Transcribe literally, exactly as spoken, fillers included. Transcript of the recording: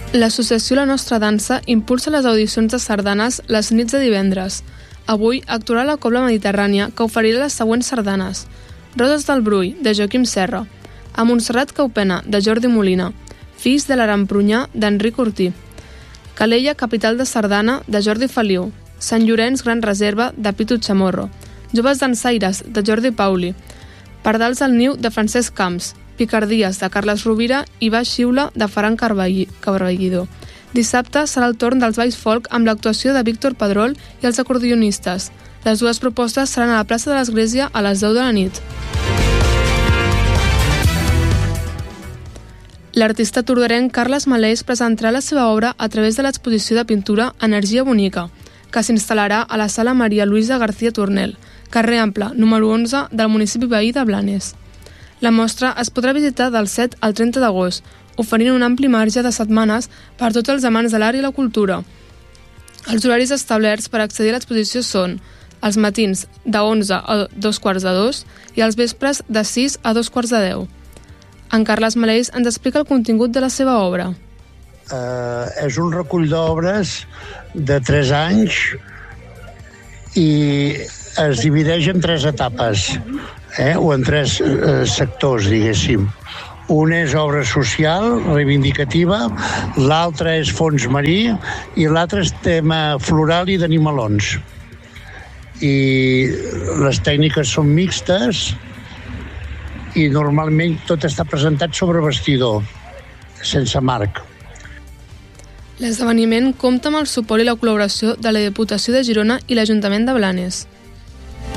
L'associació La Nostra Dansa impulsa les audicions de sardanes les nits de divendres. Avui actuarà la Cobla Mediterrània, que oferirà les següents sardanes: Roses del Brull, de Joaquim Serra; A Montserrat Caupena, de Jordi Molina; Fills de l'Aramprunyà, d'Enric Ortí; Calella, capital de sardana, de Jordi Feliu; Sant Llorenç, Gran Reserva, de Pitu Chamorro; Joves dansaires, de Jordi Pauli; Pardals al Niu, de Francesc Camps; Picardies, de Carles Rovira, i Baix Xiula, de Ferran Carballidor. Dissabte serà el torn dels balls folk amb l'actuació de Víctor Pedrol i els acordionistes. Les dues propostes seran a la plaça de l'Església a les deu de la nit. L'artista tordorenc Carles Maleix presentarà la seva obra a través de l'exposició de pintura Energia Bonica, que s'instal·larà a la sala Maria Luisa García Tornel, carrer Ample, número onze, del municipi veí de Blanes. La mostra es podrà visitar del set al trenta d'agost, oferint un ampli marge de setmanes per a tots els amants de l'art i la cultura. Els horaris establerts per accedir a l'exposició són els matins de onze a dos quarts de dos i els vespres de sis a dos quarts de deu. En Carles Maleix ens explica el contingut de la seva obra. Uh, és un recull d'obres de tres anys i es divideix en tres etapes, eh? o en tres eh, sectors, diguéssim. Un és obra social, reivindicativa, l'altre és fons marí i l'altre és tema floral i d'animalons. I les tècniques són mixtes i normalment tot està presentat sobre vestidor, sense marc. L'esdeveniment compta amb el suport i la col·laboració de la Diputació de Girona i l'Ajuntament de Blanes.